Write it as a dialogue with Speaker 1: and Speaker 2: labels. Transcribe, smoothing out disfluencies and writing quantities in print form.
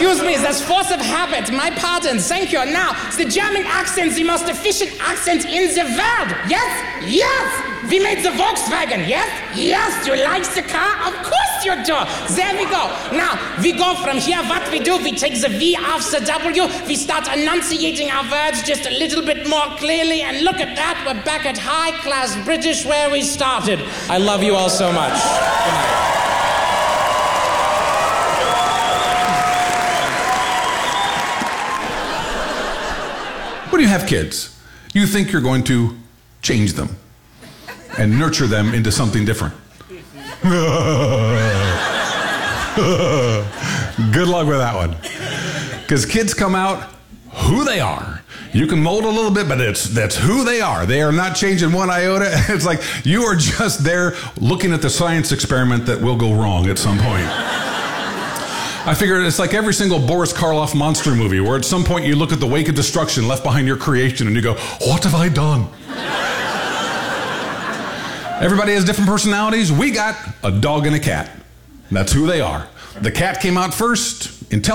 Speaker 1: Excuse me, that's force of habit. My pardon. Thank you. Now, the German accent, the most efficient accent in the world. Yes? Yes! We made the Volkswagen. Yes? Yes! You like the car? Of course you do. There we go. Now, we go from here. What we do, we take the V off the W. We start enunciating our words just a little bit more clearly. And look at that. We're back at high-class British where we started. I love you all so much. Good night.
Speaker 2: When you have kids, you think you're going to change them and nurture them into something different. Good luck with that one. Because kids come out who they are. You can mold a little bit, but that's who they are. They are not changing one iota. It's like you are just there looking at the science experiment that will go wrong at some point. I figure it's like every single Boris Karloff monster movie where at some point you look at the wake of destruction left behind your creation and you go, what have I done? Everybody has different personalities. We got a dog and a cat. That's who they are. The cat came out first.